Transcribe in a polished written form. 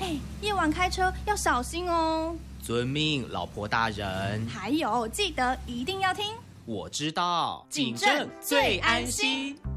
哎，夜晚开车要小心哦。 遵命，老婆大人。 还有，记得一定要听。 我知道， 警政最安心。